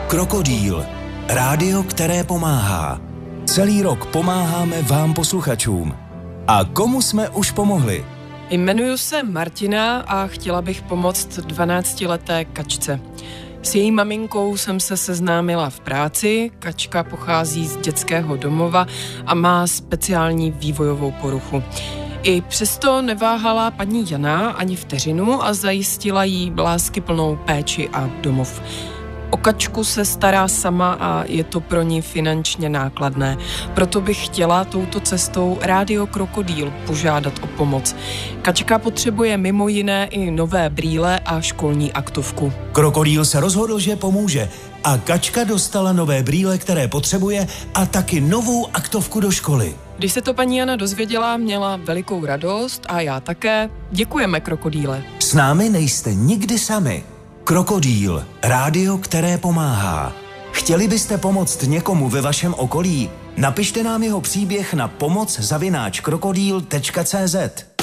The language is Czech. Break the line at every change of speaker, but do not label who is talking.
Krokodýl. Rádio, které pomáhá. Celý rok pomáháme vám posluchačům. A komu jsme už pomohli?
Jmenuji se Martina a chtěla bych pomoct 12leté kačce. S její maminkou jsem se seznámila v práci, kačka pochází z dětského domova a má speciální vývojovou poruchu. I přesto neváhala paní Jana ani vteřinu a zajistila jí láskyplnou péči a domov. O kačku se stará sama a je to pro ní finančně nákladné. Proto bych chtěla touto cestou Rádio Krokodýl požádat o pomoc. Kačka potřebuje mimo jiné i nové brýle a školní aktovku.
Krokodýl se rozhodl, že pomůže a kačka dostala nové brýle, které potřebuje a taky novou aktovku do školy.
Když se to paní Jana dozvěděla, měla velikou radost a já také. Děkujeme, Krokodýle.
S námi nejste nikdy sami. Krokodýl, rádio, které pomáhá. Chtěli byste pomoct někomu ve vašem okolí? Napište nám jeho příběh na pomoc@krokodýl.cz.